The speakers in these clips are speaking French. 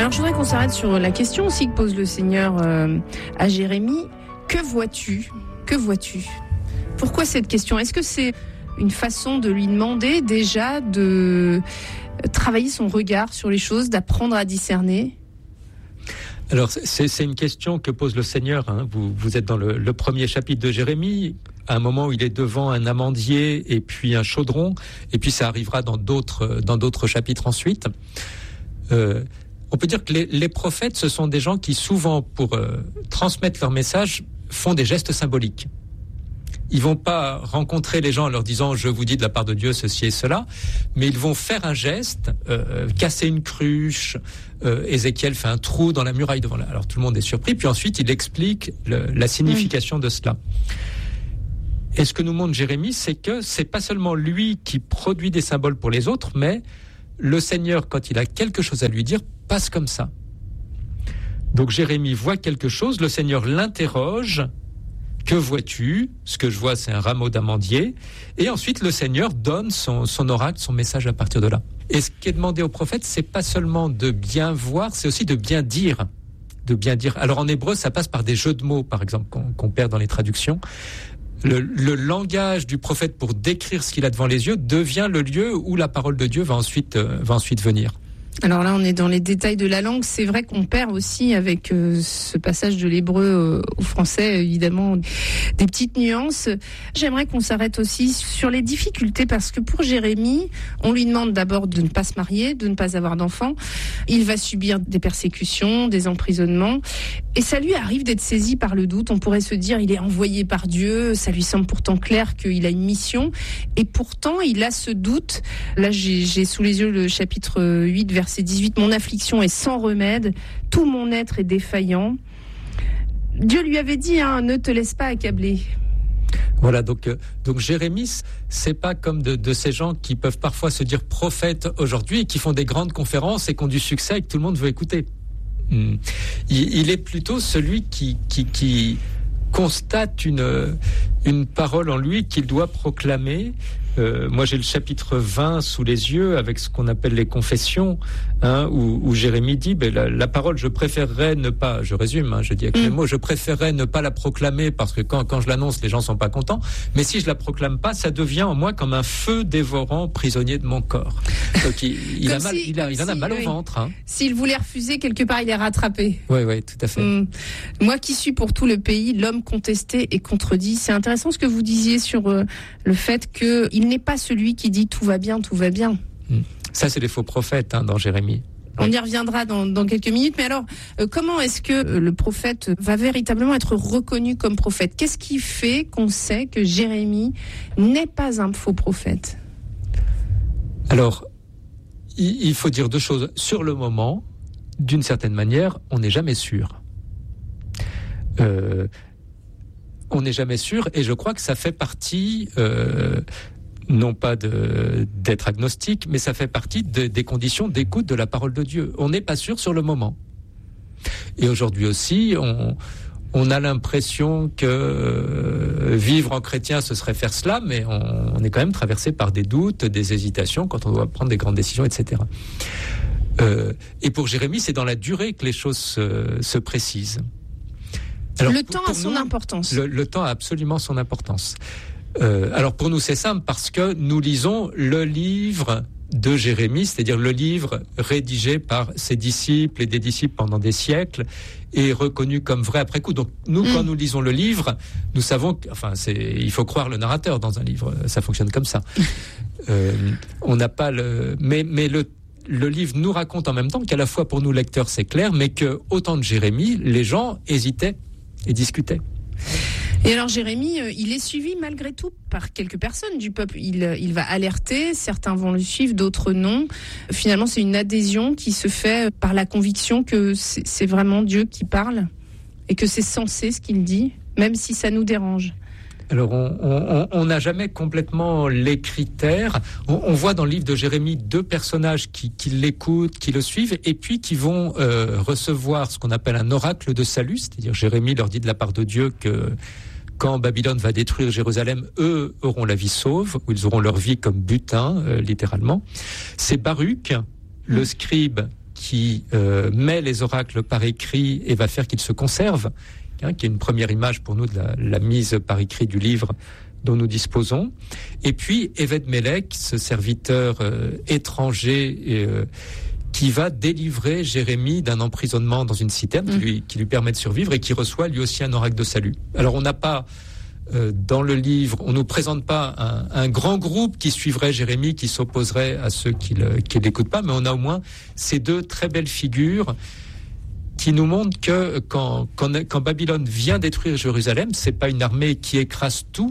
Alors je voudrais qu'on s'arrête sur la question aussi que pose le Seigneur à Jérémie. Que vois-tu ? Que vois-tu ? Pourquoi cette question ? Est-ce que c'est une façon de lui demander déjà de travailler son regard sur les choses, d'apprendre à discerner ? Alors c'est une question que pose le Seigneur. Vous êtes dans le premier chapitre de Jérémie, à un moment où il est devant un amandier et puis un chaudron, et puis ça arrivera dans d'autres chapitres ensuite. On peut dire que les prophètes, ce sont des gens qui souvent, pour transmettre leur message, font des gestes symboliques. Ils vont pas rencontrer les gens en leur disant « je vous dis de la part de Dieu ceci et cela », mais ils vont faire un geste, casser une cruche, Ézéchiel fait un trou dans la muraille devant là. Alors tout le monde est surpris, puis ensuite il explique la signification de cela. Et ce que nous montre Jérémie, c'est que c'est pas seulement lui qui produit des symboles pour les autres, mais le Seigneur, quand il a quelque chose à lui dire, passe comme ça. Donc Jérémie voit quelque chose, le Seigneur l'interroge. Que vois-tu ? Ce que je vois, c'est un rameau d'amandier. Et ensuite, le Seigneur donne son oracle, son message à partir de là. Et ce qui est demandé au prophète, c'est pas seulement de bien voir, c'est aussi de bien dire. De bien dire. Alors en hébreu, ça passe par des jeux de mots, par exemple, qu'on perd dans les traductions. Le langage du prophète pour décrire ce qu'il a devant les yeux devient le lieu où la parole de Dieu va ensuite venir. Alors là, on est dans les détails de la langue. C'est vrai qu'on perd aussi avec ce passage de l'hébreu au français, évidemment, des petites nuances. J'aimerais qu'on s'arrête aussi sur les difficultés parce que pour Jérémie, on lui demande d'abord de ne pas se marier, de ne pas avoir d'enfants. Il va subir des persécutions, des emprisonnements. Et ça lui arrive d'être saisi par le doute. On pourrait se dire, il est envoyé par Dieu. Ça lui semble pourtant clair qu'il a une mission. Et pourtant, il a ce doute. Là, j'ai sous les yeux le chapitre 8, verset 18, « Mon affliction est sans remède, tout mon être est défaillant. » Dieu lui avait dit, ne te laisse pas accabler. Voilà, donc Jérémie, c'est pas comme de ces gens qui peuvent parfois se dire prophètes aujourd'hui et qui font des grandes conférences et qui ont du succès et que tout le monde veut écouter. Il est plutôt celui qui constate une parole en lui qu'il doit proclamer. Moi, j'ai le chapitre 20 sous les yeux avec ce qu'on appelle les confessions, où Jérémie dit la parole, je préférerais ne pas, je résume, je dis avec les mots, je préférerais ne pas la proclamer parce que quand je l'annonce, les gens sont pas contents. Mais si je la proclame pas, ça devient en moi comme un feu dévorant, prisonnier de mon corps. Donc il en a mal au ventre. S'il voulait refuser, quelque part, il est rattrapé. Oui, tout à fait. Moi qui suis pour tout le pays, l'homme contesté et contredit. C'est intéressant ce que vous disiez sur le fait qu'il n'est pas celui qui dit tout va bien, tout va bien. Ça, c'est les faux prophètes dans Jérémie. On y reviendra dans quelques minutes. Mais alors, comment est-ce que le prophète va véritablement être reconnu comme prophète ? Qu'est-ce qui fait qu'on sait que Jérémie n'est pas un faux prophète ? Alors, il faut dire deux choses. Sur le moment, d'une certaine manière, on n'est jamais sûr. On n'est jamais sûr, et je crois que ça fait partie... non pas d'être agnostique, mais ça fait partie des conditions d'écoute de la parole de Dieu. On n'est pas sûr sur le moment. Et aujourd'hui aussi, on a l'impression que vivre en chrétien, ce serait faire cela, mais on est quand même traversé par des doutes, des hésitations quand on doit prendre des grandes décisions, etc. Et pour Jérémie, c'est dans la durée que les choses se précisent. Alors, le temps a son importance. Le temps a absolument son importance. Alors pour nous c'est simple parce que nous lisons le livre de Jérémie, c'est-à-dire le livre rédigé par ses disciples et des disciples pendant des siècles et reconnu comme vrai après coup. Donc nous quand nous lisons le livre, nous savons il faut croire le narrateur dans un livre, ça fonctionne comme ça. On n'a pas mais le livre nous raconte en même temps qu'à la fois pour nous lecteurs c'est clair, mais que au temps de Jérémie, les gens hésitaient et discutaient. Et alors Jérémie, il est suivi malgré tout par quelques personnes du peuple. Il va alerter, certains vont le suivre, d'autres non. Finalement, c'est une adhésion qui se fait par la conviction que c'est vraiment Dieu qui parle et que c'est censé ce qu'il dit, même si ça nous dérange. Alors, on n'a jamais complètement les critères. On voit dans le livre de Jérémie deux personnages qui l'écoutent, qui le suivent, et puis qui vont recevoir ce qu'on appelle un oracle de salut. C'est-à-dire, Jérémie leur dit de la part de Dieu que quand Babylone va détruire Jérusalem, eux auront la vie sauve, ou ils auront leur vie comme butin, littéralement. C'est Baruch, le scribe, qui met les oracles par écrit et va faire qu'ils se conservent, qui est une première image pour nous de la mise par écrit du livre dont nous disposons. Et puis Éved-Mélec, ce serviteur étranger qui va délivrer Jérémie d'un emprisonnement dans une citerne qui lui permet de survivre et qui reçoit lui aussi un oracle de salut. Alors on n'a pas dans le livre, on nous présente pas un grand groupe qui suivrait Jérémie, qui s'opposerait à ceux qui l'écoutent pas, mais on a au moins ces deux très belles figures qui nous montrent que quand Babylone vient détruire Jérusalem, c'est pas une armée qui écrase tout.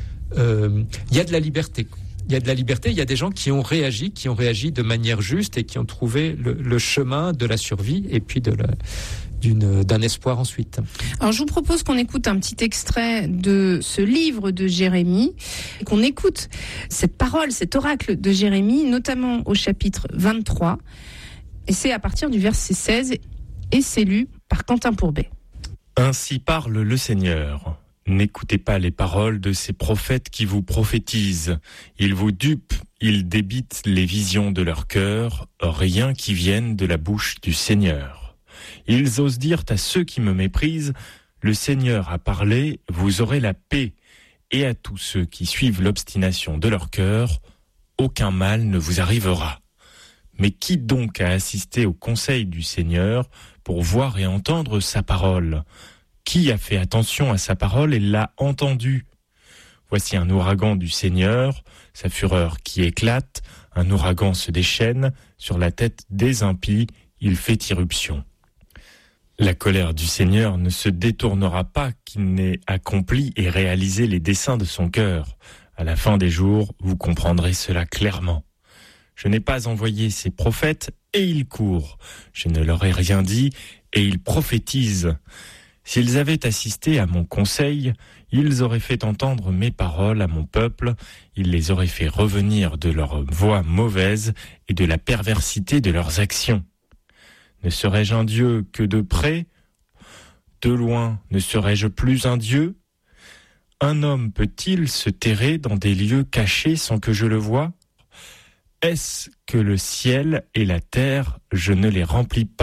Il y a de la liberté. Il y a des gens qui ont réagi de manière juste et qui ont trouvé le chemin de la survie et puis d'un espoir ensuite. Alors je vous propose qu'on écoute un petit extrait de ce livre de Jérémie, qu'on écoute cette parole, cet oracle de Jérémie, notamment au chapitre 23, et c'est à partir du verset 16, et c'est lu par Quentin Pourbet. Ainsi parle le Seigneur. N'écoutez pas les paroles de ces prophètes qui vous prophétisent. Ils vous dupent, ils débitent les visions de leur cœur, rien qui vienne de la bouche du Seigneur. Ils osent dire à ceux qui me méprisent, le Seigneur a parlé, vous aurez la paix. Et à tous ceux qui suivent l'obstination de leur cœur, aucun mal ne vous arrivera. Mais qui donc a assisté au conseil du Seigneur pour voir et entendre sa parole ? Qui a fait attention à sa parole et l'a entendue ? Voici un ouragan du Seigneur, sa fureur qui éclate, un ouragan se déchaîne, sur la tête des impies, il fait irruption. La colère du Seigneur ne se détournera pas qu'il n'ait accompli et réalisé les desseins de son cœur. À la fin des jours, vous comprendrez cela clairement. Je n'ai pas envoyé ces prophètes et ils courent. Je ne leur ai rien dit et ils prophétisent. S'ils avaient assisté à mon conseil, ils auraient fait entendre mes paroles à mon peuple, ils les auraient fait revenir de leur voie mauvaise et de la perversité de leurs actions. Ne serais-je un Dieu que de près ? De loin, ne serais-je plus un Dieu ? Un homme peut-il se terrer dans des lieux cachés sans que je le voie ? Est-ce que le ciel et la terre, je ne les remplis pas ?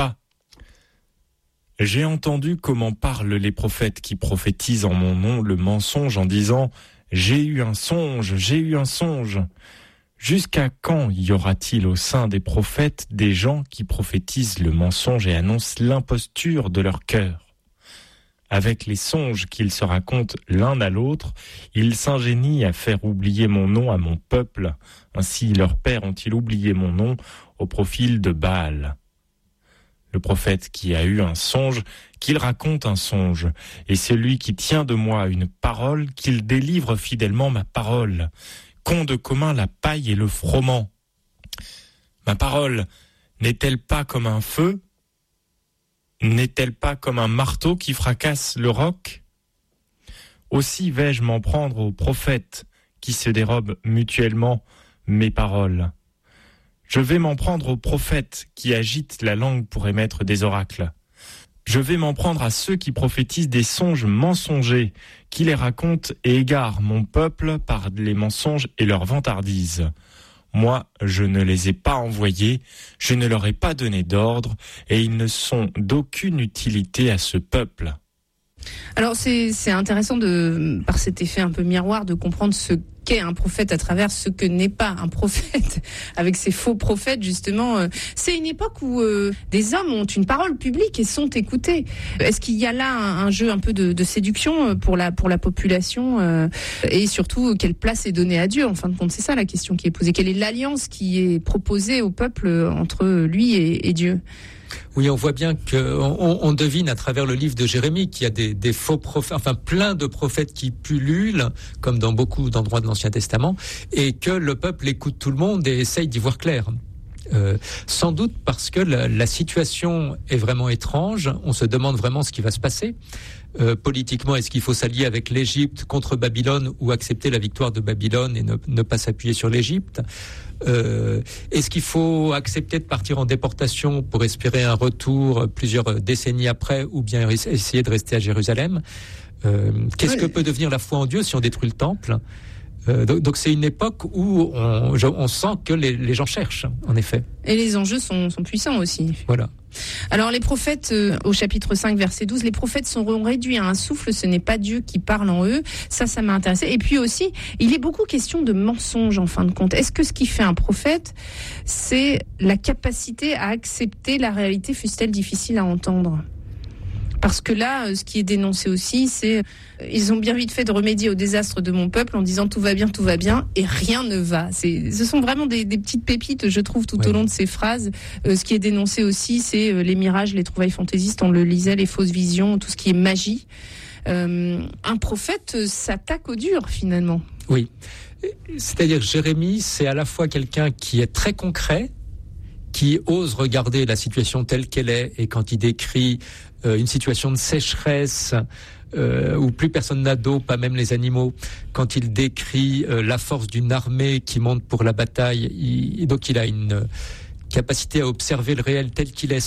J'ai entendu comment parlent les prophètes qui prophétisent en mon nom le mensonge en disant « J'ai eu un songe, j'ai eu un songe ». Jusqu'à quand y aura-t-il au sein des prophètes des gens qui prophétisent le mensonge et annoncent l'imposture de leur cœur ? Avec les songes qu'ils se racontent l'un à l'autre, ils s'ingénient à faire oublier mon nom à mon peuple. Ainsi leurs pères ont-ils oublié mon nom au profil de Baal. Le prophète qui a eu un songe, qu'il raconte un songe, et celui qui tient de moi une parole, qu'il délivre fidèlement ma parole. Qu'ont de commun la paille et le froment ? Ma parole n'est-elle pas comme un feu ? N'est-elle pas comme un marteau qui fracasse le roc ? Aussi vais-je m'en prendre aux prophètes qui se dérobent mutuellement mes paroles. Je vais m'en prendre aux prophètes qui agitent la langue pour émettre des oracles. Je vais m'en prendre à ceux qui prophétisent des songes mensongers, qui les racontent et égarent mon peuple par les mensonges et leur vantardise. Moi, je ne les ai pas envoyés, je ne leur ai pas donné d'ordre, et ils ne sont d'aucune utilité à ce peuple. Alors c'est intéressant par cet effet un peu miroir, de comprendre ce qu'est un prophète à travers ce que n'est pas un prophète, avec ces faux prophètes justement. C'est une époque où des hommes ont une parole publique et sont écoutés. Est-ce qu'il y a là un jeu un peu de séduction pour la population et surtout quelle place est donnée à Dieu ? En fin de compte, c'est ça la question qui est posée. Quelle est l'alliance qui est proposée au peuple entre lui et Dieu ? Oui, on voit bien on devine à travers le livre de Jérémie qu'il y a des faux prophètes, enfin plein de prophètes qui pullulent, comme dans beaucoup d'endroits de l'Ancien Testament, et que le peuple écoute tout le monde et essaye d'y voir clair. Sans doute parce que la situation est vraiment étrange, on se demande vraiment ce qui va se passer. Politiquement, est-ce qu'il faut s'allier avec l'Égypte contre Babylone ou accepter la victoire de Babylone et ne pas s'appuyer sur l'Égypte ? Est-ce qu'il faut accepter de partir en déportation pour espérer un retour plusieurs décennies après ou bien essayer de rester à Jérusalem ? Qu'est-ce que peut devenir la foi en Dieu si on détruit le temple ? Donc c'est une époque où on sent que les gens cherchent, en effet. Et les enjeux sont puissants aussi. Voilà. Alors les prophètes, au chapitre 5, verset 12, les prophètes seront réduits à un souffle, ce n'est pas Dieu qui parle en eux. Ça m'a intéressé. Et puis aussi, il est beaucoup question de mensonges en fin de compte. Est-ce que ce qui fait un prophète, c'est la capacité à accepter la réalité, fût-elle difficile à entendre ? Parce que là, ce qui est dénoncé aussi, c'est ils ont bien vite fait de remédier au désastre de mon peuple en disant tout va bien, et rien ne va. Ce sont vraiment des petites pépites, je trouve, tout au long de ces phrases. Ce qui est dénoncé aussi, c'est les mirages, les trouvailles fantaisistes, on le lisait, les fausses visions, tout ce qui est magie. Un prophète s'attaque au dur, finalement. Oui. C'est-à-dire Jérémie, c'est à la fois quelqu'un qui est très concret, qui ose regarder la situation telle qu'elle est, et quand il décrit une situation de sécheresse où plus personne n'a d'eau, pas même les animaux, quand il décrit la force d'une armée qui monte pour la bataille, donc il a une capacité à observer le réel tel qu'il est